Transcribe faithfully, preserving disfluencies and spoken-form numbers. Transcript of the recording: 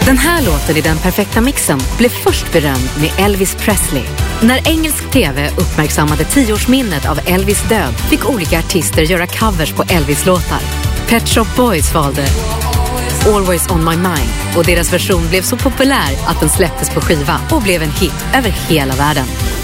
Den här låten i den perfekta mixen blev först berömd med Elvis Presley. När engelsk tv uppmärksammade tioårsminnet av Elvis död fick olika artister göra covers på Elvis-låtar. Pet Shop Boys valde Always on my mind och deras version blev så populär att den släpptes på skiva och blev en hit över hela världen.